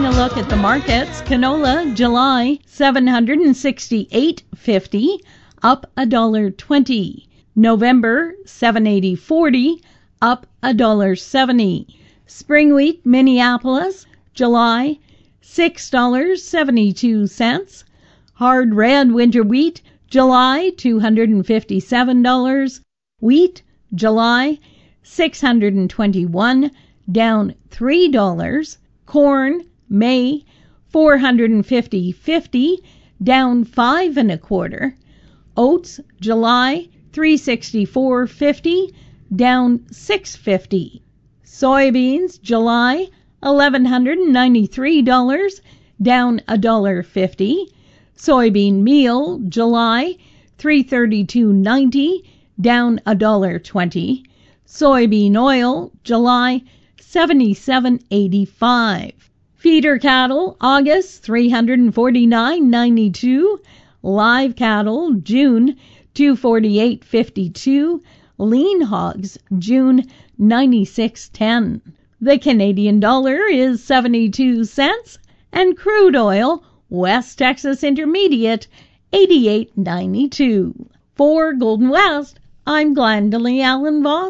a look at the markets. Canola, July, $768.50, up $1.20. November, $780.40, up $1.70. Spring wheat, Minneapolis, July, $6.72. Hard red winter wheat, July, $257. Wheat, July, $621, down $3. Corn, May, $450.50, down 5 1/4. Oats, July, $364.50, down $6.50. Soybeans, July, $1,193, down $1.50. Soybean meal, July, $332.90, down $1.20. Soybean oil, July, $77.85. Feeder cattle, August, $349.92. Live cattle, June, $248.52. Lean hogs, June, $96.10. The Canadian dollar is 72 cents, and crude oil, West Texas Intermediate, 88.92. For Golden West, I'm Glendalee Allen Voss.